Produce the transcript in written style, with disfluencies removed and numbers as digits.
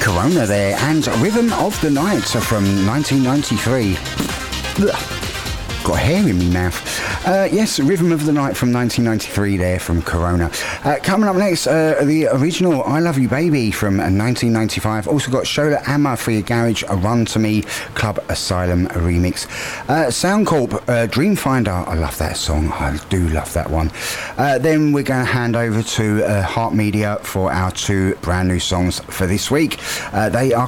Corona there, and Rhythm of the Night from 1993. Ugh. Got hair in me mouth. Yes, Rhythm of the Night from 1993 there from Corona. Coming up next, the original I Love You Baby from 1995. Also got Shola Amma for Your Garage, A Run to Me, Club Asylum remix. Soundcorp, Dreamfinder, I love that song. I do love that one. Then we're going to hand over to Heart Media for our two brand new songs for this week. They are